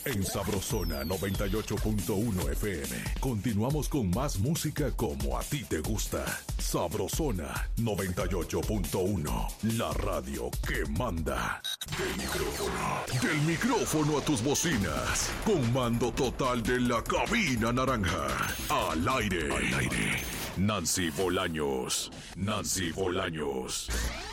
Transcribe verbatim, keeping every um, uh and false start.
En Sabrosona noventa y ocho punto uno F M. Continuamos con más música como a ti te gusta. Sabrosona noventa y ocho punto uno. La radio que manda. Del micrófono. Del micrófono a tus bocinas. Con mando total de la cabina naranja. Al aire. Al aire. Nancy Bolaños. Nancy Bolaños.